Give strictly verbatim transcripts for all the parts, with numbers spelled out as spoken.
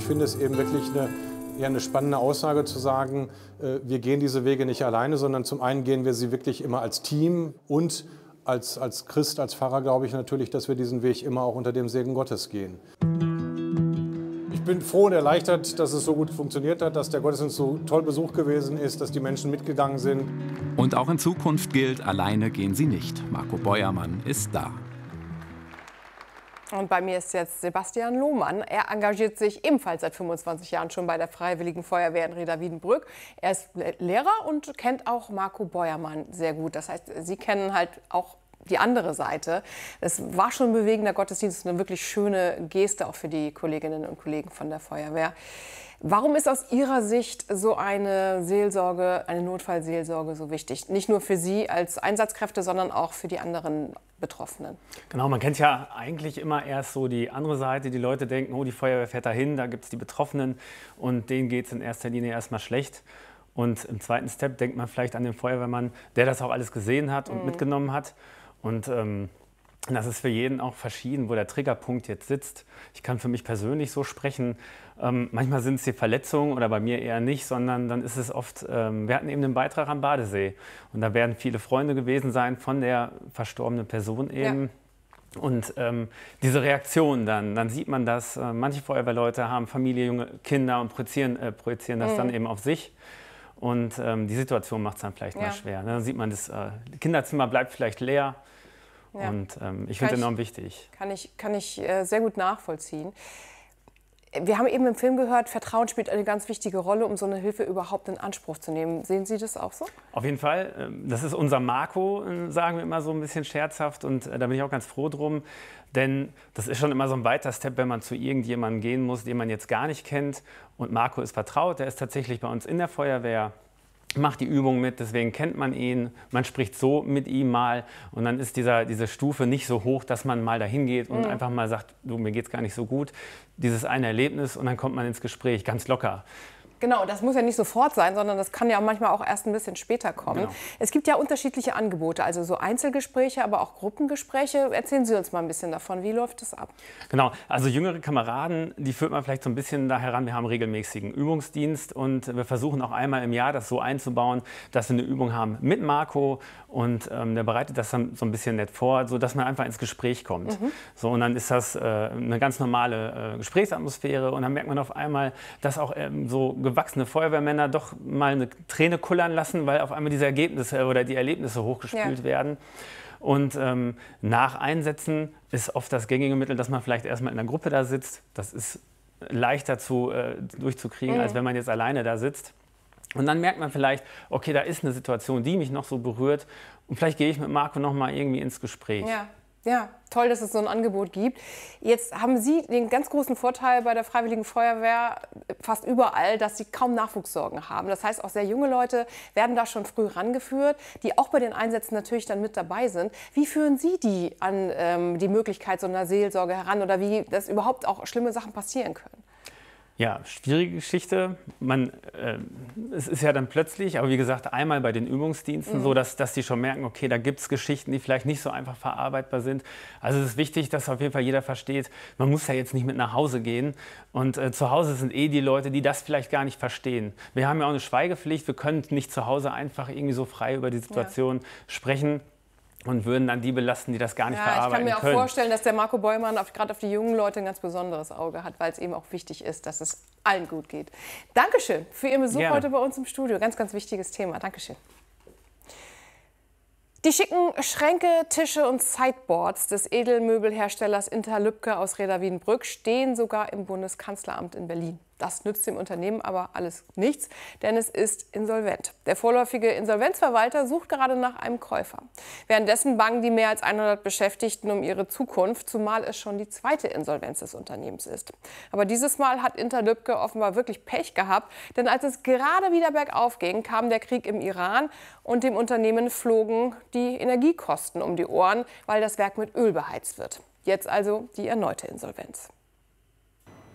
ich finde es eben wirklich eine, ja, eine spannende Aussage zu sagen, äh, wir gehen diese Wege nicht alleine, sondern zum einen gehen wir sie wirklich immer als Team und als, als Christ, als Pfarrer glaube ich natürlich, dass wir diesen Weg immer auch unter dem Segen Gottes gehen. Ich bin froh und erleichtert, dass es so gut funktioniert hat, dass der Gottesdienst so toll besucht gewesen ist, dass die Menschen mitgegangen sind. Und auch in Zukunft gilt, alleine gehen sie nicht. Marco Beuermann ist da. Und bei mir ist jetzt Sebastian Lohmann. Er engagiert sich ebenfalls seit fünfundzwanzig Jahren schon bei der Freiwilligen Feuerwehr in Reda-Wiedenbrück. Er ist Lehrer und kennt auch Marco Beuermann sehr gut. Das heißt, Sie kennen halt auch die andere Seite. Es war schon ein bewegender Gottesdienst, eine wirklich schöne Geste auch für die Kolleginnen und Kollegen von der Feuerwehr. Warum ist aus Ihrer Sicht so eine Seelsorge, eine Notfallseelsorge so wichtig? Nicht nur für Sie als Einsatzkräfte, sondern auch für die anderen Betroffenen. Genau, man kennt ja eigentlich immer erst so die andere Seite. Die Leute denken, oh, die Feuerwehr fährt dahin, da gibt es die Betroffenen und denen geht es in erster Linie erstmal schlecht. Und im zweiten Step denkt man vielleicht an den Feuerwehrmann, der das auch alles gesehen hat und mhm. mitgenommen hat. Und ähm, das ist für jeden auch verschieden, wo der Triggerpunkt jetzt sitzt. Ich kann für mich persönlich so sprechen. Ähm, manchmal sind es die Verletzungen oder bei mir eher nicht, sondern dann ist es oft, ähm, wir hatten eben den Beitrag am Badesee. Und da werden viele Freunde gewesen sein von der verstorbenen Person eben. Ja. Und ähm, diese Reaktion dann, dann sieht man das. Äh, manche Feuerwehrleute haben Familie, junge Kinder und projizieren, äh, projizieren das mhm. dann eben auf sich. Und ähm, die Situation macht es dann vielleicht ja. mal schwer. Dann sieht man, das äh, Kinderzimmer bleibt vielleicht leer. Ja. Und ähm, ich finde es enorm wichtig. Kann ich, kann ich äh, sehr gut nachvollziehen. Wir haben eben im Film gehört, Vertrauen spielt eine ganz wichtige Rolle, um so eine Hilfe überhaupt in Anspruch zu nehmen. Sehen Sie das auch so? Auf jeden Fall. Das ist unser Marco, sagen wir immer so ein bisschen scherzhaft. Und da bin ich auch ganz froh drum. Denn das ist schon immer so ein weiter Step, wenn man zu irgendjemandem gehen muss, den man jetzt gar nicht kennt. Und Marco ist vertraut, der ist tatsächlich bei uns in der Feuerwehr. Macht die Übung mit, deswegen kennt man ihn, man spricht so mit ihm mal und dann ist dieser, diese Stufe nicht so hoch, dass man mal dahin geht und mhm. einfach mal sagt, du, mir geht's gar nicht so gut. Dieses eine Erlebnis und dann kommt man ins Gespräch, ganz locker. Genau, das muss ja nicht sofort sein, sondern das kann ja manchmal auch erst ein bisschen später kommen. Genau. Es gibt ja unterschiedliche Angebote, also so Einzelgespräche, aber auch Gruppengespräche. Erzählen Sie uns mal ein bisschen davon, wie läuft das ab? Genau, also jüngere Kameraden, die führt man vielleicht so ein bisschen da heran. Wir haben regelmäßigen Übungsdienst und wir versuchen auch einmal im Jahr das so einzubauen, dass wir eine Übung haben mit Marco und ähm, der bereitet das dann so ein bisschen nett vor, sodass man einfach ins Gespräch kommt. Mhm. So, und dann ist das äh, eine ganz normale äh, Gesprächsatmosphäre und dann merkt man auf einmal, dass auch ähm, so gewachsene Feuerwehrmänner doch mal eine Träne kullern lassen, weil auf einmal diese Ergebnisse oder die Erlebnisse hochgespült ja. werden. Und ähm, nach Einsätzen ist oft das gängige Mittel, dass man vielleicht erstmal in einer Gruppe da sitzt. Das ist leichter zu, äh, durchzukriegen, mhm. als wenn man jetzt alleine da sitzt. Und dann merkt man vielleicht, okay, da ist eine Situation, die mich noch so berührt. Und vielleicht gehe ich mit Marco noch mal irgendwie ins Gespräch. Ja. Ja, toll, dass es so ein Angebot gibt. Jetzt haben Sie den ganz großen Vorteil bei der Freiwilligen Feuerwehr fast überall, dass Sie kaum Nachwuchssorgen haben. Das heißt, auch sehr junge Leute werden da schon früh rangeführt, die auch bei den Einsätzen natürlich dann mit dabei sind. Wie führen Sie die an ähm, die Möglichkeit so einer Seelsorge heran oder wie das überhaupt auch schlimme Sachen passieren können? Ja, schwierige Geschichte. Man, äh, es ist ja dann plötzlich, aber wie gesagt, einmal bei den Übungsdiensten mhm. so, dass, dass die schon merken, okay, da gibt es Geschichten, die vielleicht nicht so einfach verarbeitbar sind. Also es ist wichtig, dass auf jeden Fall jeder versteht, man muss ja jetzt nicht mit nach Hause gehen. Und äh, zu Hause sind eh die Leute, die das vielleicht gar nicht verstehen. Wir haben ja auch eine Schweigepflicht, wir können nicht zu Hause einfach irgendwie so frei über die Situation ja. sprechen. Und würden dann die belasten, die das gar nicht ja, verarbeiten können. Ich kann mir auch können. vorstellen, dass der Marco Beuermann gerade auf die jungen Leute ein ganz besonderes Auge hat, weil es eben auch wichtig ist, dass es allen gut geht. Dankeschön für Ihren Besuch Gerne. heute bei uns im Studio. Ganz, ganz wichtiges Thema. Dankeschön. Die schicken Schränke, Tische und Sideboards des Edelmöbelherstellers Interlübke aus Reda-Wiedenbrück stehen sogar im Bundeskanzleramt in Berlin. Das nützt dem Unternehmen aber alles nichts, denn es ist insolvent. Der vorläufige Insolvenzverwalter sucht gerade nach einem Käufer. Währenddessen bangen die mehr als hundert Beschäftigten um ihre Zukunft, zumal es schon die zweite Insolvenz des Unternehmens ist. Aber dieses Mal hat Interlübke offenbar wirklich Pech gehabt, denn als es gerade wieder bergauf ging, kam der Krieg im Iran und dem Unternehmen flogen die Energiekosten um die Ohren, weil das Werk mit Öl beheizt wird. Jetzt also die erneute Insolvenz.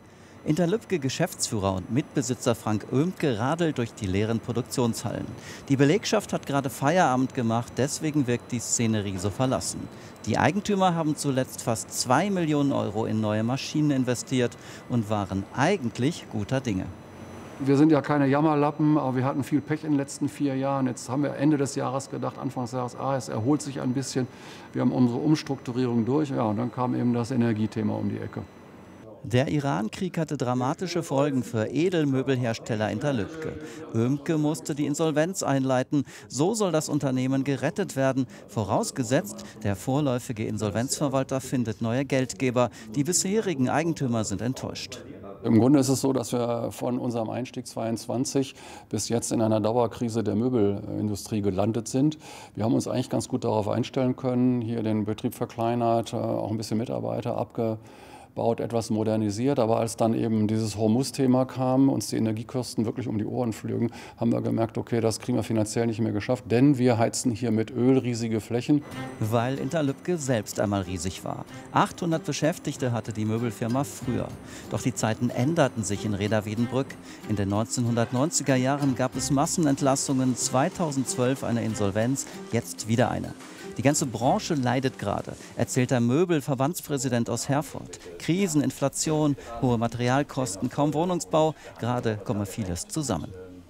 Interlübke-Geschäftsführer und Mitbesitzer Frank Oehmke radelt durch die leeren Produktionshallen. Die Belegschaft hat gerade Feierabend gemacht, deswegen wirkt die Szenerie so verlassen. Die Eigentümer haben zuletzt fast zwei Millionen Euro in neue Maschinen investiert und waren eigentlich guter Dinge. Wir sind ja keine Jammerlappen, aber wir hatten viel Pech in den letzten vier Jahren. Jetzt haben wir Ende des Jahres gedacht, Anfang des Jahres, ah, es erholt sich ein bisschen. Wir haben unsere Umstrukturierung durch, ja, und dann kam eben das Energiethema um die Ecke. Der Iran-Krieg hatte dramatische Folgen für Edelmöbelhersteller Interlübke. Oehmke musste die Insolvenz einleiten. So soll das Unternehmen gerettet werden. Vorausgesetzt, der vorläufige Insolvenzverwalter findet neue Geldgeber. Die bisherigen Eigentümer sind enttäuscht. Im Grunde ist es so, dass wir von unserem Einstieg zweiundzwanzig bis jetzt in einer Dauerkrise der Möbelindustrie gelandet sind. Wir haben uns eigentlich ganz gut darauf einstellen können, hier den Betrieb verkleinert, auch ein bisschen Mitarbeiter abgebaut, etwas modernisiert. Aber als dann eben dieses Hormuz-Thema kam, uns die Energiekosten wirklich um die Ohren flögen, haben wir gemerkt, okay, das kriegen wir finanziell nicht mehr geschafft, denn wir heizen hier mit Öl riesige Flächen. Weil Interlübke selbst einmal riesig war. achthundert Beschäftigte hatte die Möbelfirma früher. Doch die Zeiten änderten sich in Reda-Wiedenbrück. In den neunzehnhundertneunziger Jahren gab es Massenentlassungen, zweitausendzwölf eine Insolvenz, jetzt wieder eine. Die ganze Branche leidet gerade, erzählt der Möbelverbandspräsident aus Herford. Krisen, Inflation, hohe Materialkosten, kaum Wohnungsbau, gerade komme vieles zusammen.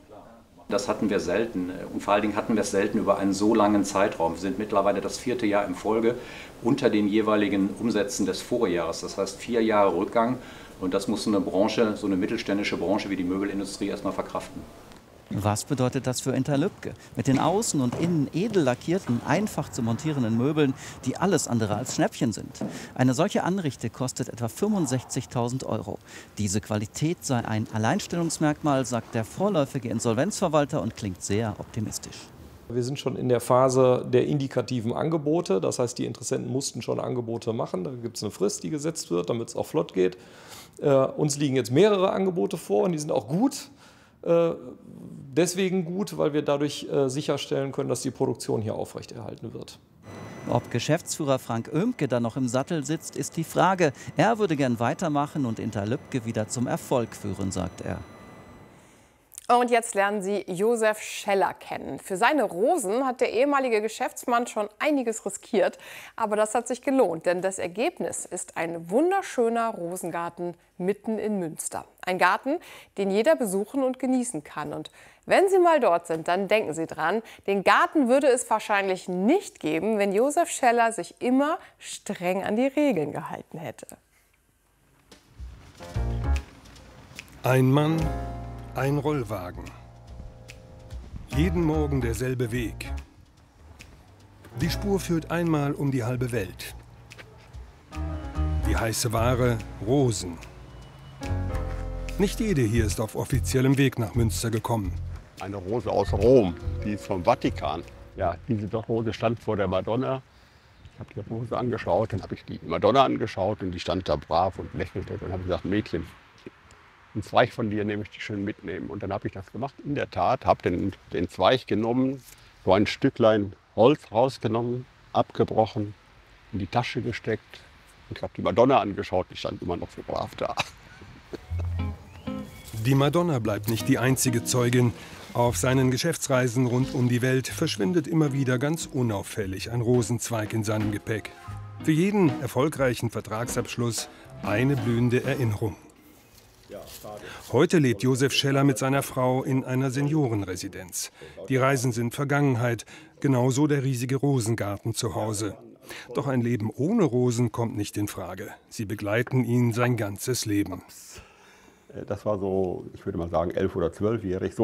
Das hatten wir selten und vor allen Dingen hatten wir es selten über einen so langen Zeitraum. Wir sind mittlerweile das vierte Jahr in Folge unter den jeweiligen Umsätzen des Vorjahres. Das heißt vier Jahre Rückgang und das muss so eine Branche, so eine mittelständische Branche wie die Möbelindustrie erstmal verkraften. Was bedeutet das für Interlübke? Mit den außen und innen edel lackierten, einfach zu montierenden Möbeln, die alles andere als Schnäppchen sind. Eine solche Anrichte kostet etwa fünfundsechzigtausend Euro. Diese Qualität sei ein Alleinstellungsmerkmal, sagt der vorläufige Insolvenzverwalter und klingt sehr optimistisch. Wir sind schon in der Phase der indikativen Angebote. Das heißt, die Interessenten mussten schon Angebote machen. Da gibt es eine Frist, die gesetzt wird, damit es auch flott geht. Äh, uns liegen jetzt mehrere Angebote vor und die sind auch gut. Äh, deswegen gut, weil wir dadurch äh, sicherstellen können, dass die Produktion hier aufrechterhalten wird. Ob Geschäftsführer Frank Oehmke da noch im Sattel sitzt, ist die Frage. Er würde gern weitermachen und Interlübke wieder zum Erfolg führen, sagt er. Und jetzt lernen Sie Josef Scheller kennen. Für seine Rosen hat der ehemalige Geschäftsmann schon einiges riskiert. Aber das hat sich gelohnt, denn das Ergebnis ist ein wunderschöner Rosengarten mitten in Münster. Ein Garten, den jeder besuchen und genießen kann. Und wenn Sie mal dort sind, dann denken Sie dran, den Garten würde es wahrscheinlich nicht geben, wenn Josef Scheller sich immer streng an die Regeln gehalten hätte. Ein Mann, ein Rollwagen. Jeden Morgen derselbe Weg. Die Spur führt einmal um die halbe Welt. Die heiße Ware Rosen. Nicht jede hier ist auf offiziellem Weg nach Münster gekommen. Eine Rose aus Rom, die ist vom Vatikan. Ja, diese Rose stand vor der Madonna. Ich habe die Rose angeschaut, dann habe ich die Madonna angeschaut und die stand da brav und lächelte. Dann habe ich gesagt, Mädchen, einen Zweig von dir nehme ich die schön mitnehmen. Und dann habe ich das gemacht, in der Tat, habe den, den Zweig genommen, so ein Stücklein Holz rausgenommen, abgebrochen, in die Tasche gesteckt. Und ich habe die Madonna angeschaut, die stand immer noch so brav da. Die Madonna bleibt nicht die einzige Zeugin. Auf seinen Geschäftsreisen rund um die Welt verschwindet immer wieder ganz unauffällig ein Rosenzweig in seinem Gepäck. Für jeden erfolgreichen Vertragsabschluss eine blühende Erinnerung. Heute lebt Josef Scheller mit seiner Frau in einer Seniorenresidenz. Die Reisen sind Vergangenheit, genauso der riesige Rosengarten zu Hause. Doch ein Leben ohne Rosen kommt nicht in Frage. Sie begleiten ihn sein ganzes Leben. Das war so, ich würde mal sagen, elf- oder zwölfjährig. So